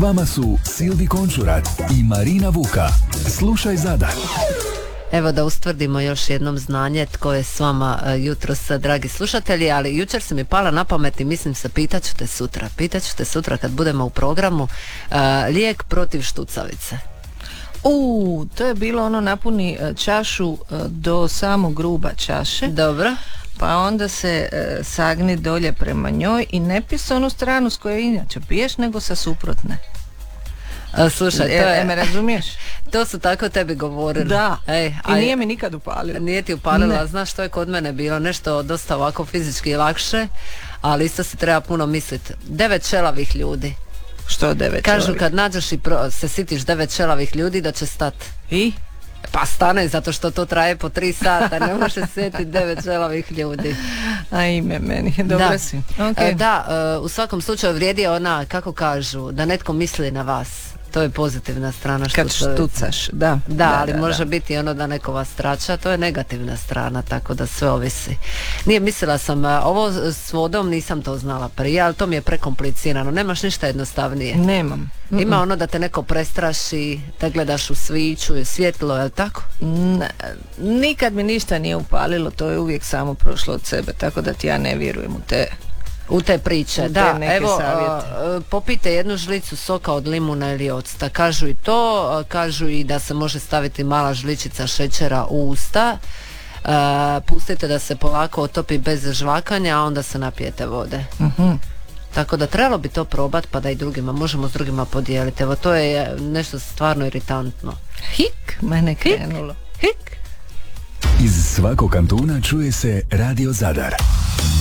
vama su Silvi Končurat i Marina Vuka. Slušaj Zadar. Evo da ustvrdimo još jednom znanje tko je s vama jutros, dragi slušatelji, ali jučer se mi pala na pamet i mislim se pitat ću te sutra kad budemo u programu, lijek protiv štucavice. To je bilo ono, napuni čašu do samog gruba čaše. Dobro. Pa onda se sagni dolje prema njoj i ne pij sa onu stranu s koje inače piješ, nego sa suprotne. Slušaj, me razumiješ? To su tako tebi govorili. Da, i nije mi nikad upalilo. Nije ti upalilo, a znaš što je kod mene bilo? Nešto dosta ovako fizički lakše, ali isto se treba puno misliti. 9 čelavih ljudi. Što 9 Kažu čelavih? kad nađeš i se sitiš 9 čelavih ljudi da će stati. I? Pa stane, zato što to traje po 3 sata, ne može sjetiti 9 čelavih ljudi. A ime meni, dobro si. Okay. Da, u svakom slučaju vrijedi ona, kako kažu, da netko misli na vas. To je pozitivna strana kad štucaš, da, ali može biti ono da neko vas trača, to je negativna strana, tako da sve ovisi. Nije, mislila sam, ovo s vodom nisam to znala prije, ali to mi je prekomplicirano, nemaš ništa jednostavnije. Nemam. Ima ono da te neko prestraši, da gledaš u sviću, je svjetlo, je li tako? Nikad mi ništa nije upalilo, to je uvijek samo prošlo od sebe, tako da ti ja ne vjerujem u te priče. Da, evo, popijte jednu žlicu soka od limuna ili octa. Kažu i to, kažu i da se može staviti mala žličica šećera u usta. Pustite da se polako otopi bez žvakanja, a onda se napijete vode. Tako da trebalo bi to probat pa da i drugima, možemo s drugima podijeliti. Evo, to je nešto stvarno iritantno. Hik, mene krenulo. Hik. Iz svakog kantuna čuje se Radio Zadar.